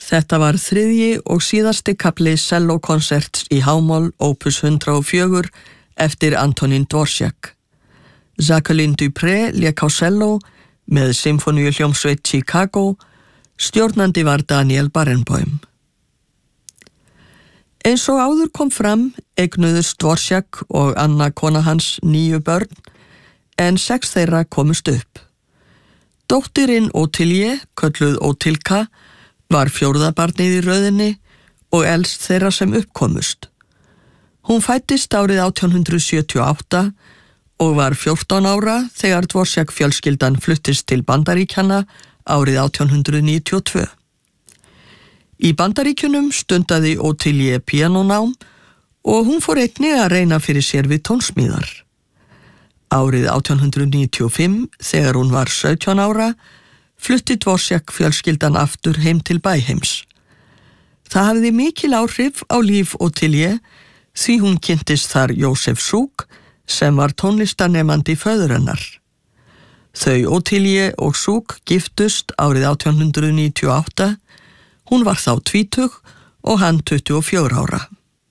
Þetta var þriðji og síðasti kafli sellókonserts í H-moll opus 104 eftir Antonín Dvořák. Jacqueline Dupré lék á selló með Sinfóníuhljómsveit Chicago, stjórnandi var Daniel Barenboim. Eins og áður kom fram eignuðust Dvořák og Anna kona hans 9 börn, en 6 þeirra komust upp. Dóttirinn Ottilie, kölluð Ottilka, var 4. barnið í röðinni og elst þeirra sem uppkomust. Hún fæddist árið 1878 og var 14 ára þegar Dvořák fjölskyldan fluttist til Bandaríkjanna árið 1892. Í Bandaríkjunum stundaði Ottilie píanónám og hún fór einnig að reyna fyrir sér við tónsmíðar. Árið 1895, þegar hún var 17 ára, flutti Dvořák fjölskyldan aftur heim til Bæheims. Það hafði mikil áhrif á líf Ottilie því hún kynntist þar Jósef Súk sem var tónlistarnemandi föður hennar. Þau Ottilie og Súk giftust árið 1898, hún var þá 20 og hann 24 ára.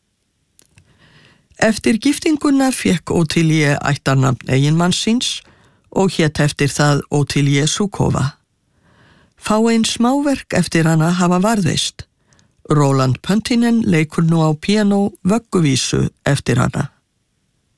Eftir giftinguna fékk Ottilie ættarnafn eiginmanns síns og hét eftir það Ottilie Súkova. Fáein smáverk eftir hana hafa varðveist. Roland Pöntinen leikur nú á píanó vögguvísu eftir hana.